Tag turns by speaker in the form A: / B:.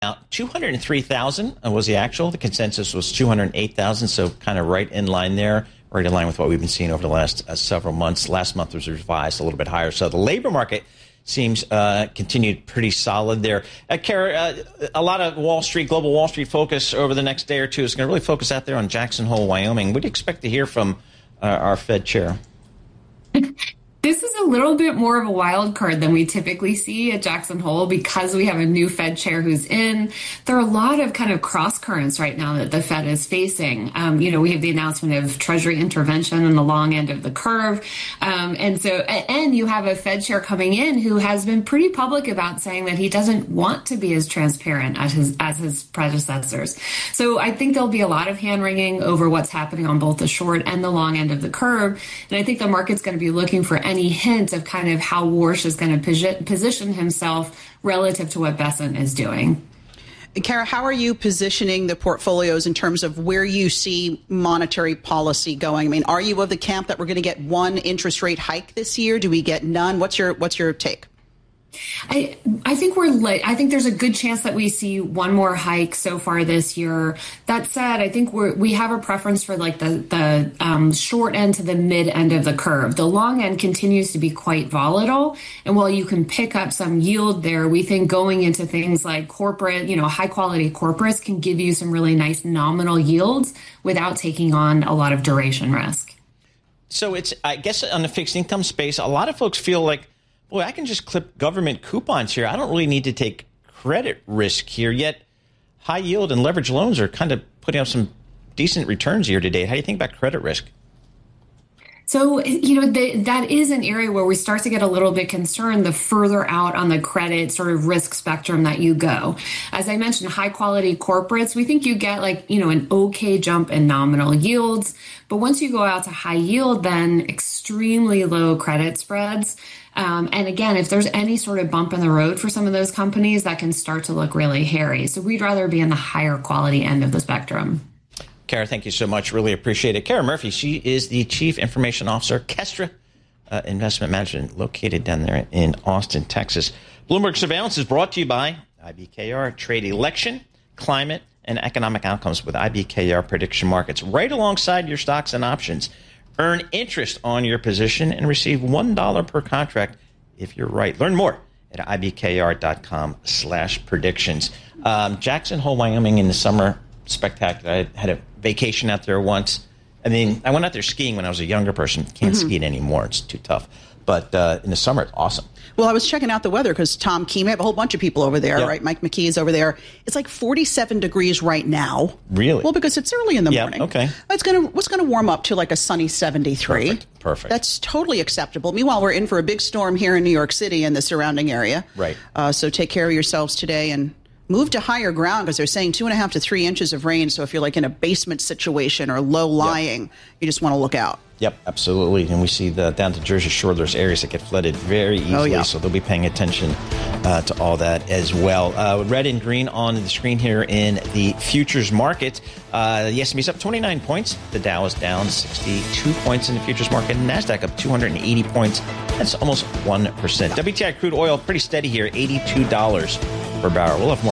A: out. 203,000 was the actual. The consensus was 208,000, so kind of right in line there, right in line with what we've been seeing over the last several months. Last month was revised a little bit higher. So the labor market seems continued pretty solid there. Kara, a lot of global Wall Street focus over the next day or two is going to really focus out there on Jackson Hole, Wyoming. What do you expect to hear from our Fed chair?
B: This is a little bit more of a wild card than we typically see at Jackson Hole because we have a new Fed chair who's in. There are a lot of kind of cross currents right now that the Fed is facing. We have the announcement of Treasury intervention on the long end of the curve. And you have a Fed chair coming in who has been pretty public about saying that he doesn't want to be as transparent as his predecessors. So I think there'll be a lot of hand wringing over what's happening on both the short and the long end of the curve. And I think the market's going to be looking for any hint of kind of how Warsh is going to position himself relative to what Bessent is doing.
C: Kara, how are you positioning the portfolios in terms of where you see monetary policy going? I mean, are you of the camp that we're going to get one interest rate hike this year? Do we get none? What's your take?
B: I think I think there's a good chance that we see one more hike so far this year. That said, I think we have a preference for like the short end to the mid end of the curve. The long end continues to be quite volatile, and while you can pick up some yield there, we think going into things like corporate, high quality corporates can give you some really nice nominal yields without taking on a lot of duration risk.
A: So I guess on the fixed income space, a lot of folks feel like, boy, I can just clip government coupons here. I don't really need to take credit risk here. Yet high yield and leverage loans are kind of putting up some decent returns year to date. How do you think about credit risk?
B: So, that is an area where we start to get a little bit concerned the further out on the credit sort of risk spectrum that you go. As I mentioned, high quality corporates, we think you get an okay jump in nominal yields. But once you go out to high yield, then extremely low credit spreads. And again, if there's any sort of bump in the road for some of those companies, that can start to look really hairy. So we'd rather be in the higher quality end of the spectrum.
A: Kara, thank you so much. Really appreciate it. Kara Murphy, she is the Chief Information Officer, Kestra Investment Management, located down there in Austin, Texas. Bloomberg Surveillance is brought to you by IBKR. Trade election, climate, and economic outcomes with IBKR prediction markets right alongside your stocks and options. Earn interest on your position and receive $1 per contract if you're right. Learn more at ibkr.com/predictions. Jackson Hole, Wyoming in the summer, spectacular. I had a vacation out there once. I mean, I went out there skiing when I was a younger person. Can't ski it anymore. It's too tough. But in the summer, it's awesome.
C: Well, I was checking out the weather because Tom Keene, I have a whole bunch of people over there, right? Mike McKee is over there. It's like 47 degrees right now.
A: Really?
C: Well, because it's early in the morning.
A: Okay.
C: It's going to warm up to like a sunny 73.
A: Perfect.
C: That's totally acceptable. Meanwhile, we're in for a big storm here in New York City and the surrounding area.
A: Right.
C: So take care of yourselves today and move to higher ground because they're saying 2.5 to 3 inches of rain. So if you're like in a basement situation or low lying, you just want to look out.
A: Yep, absolutely. And we see down to Jersey Shore, there's areas that get flooded very easily. So they'll be paying attention to all that as well. Red and green on the screen here in the futures market. The S&P is up 29 points. The Dow is down 62 points in the futures market. NASDAQ up 280 points. That's almost 1%. WTI crude oil pretty steady here, $82 per barrel. We'll have more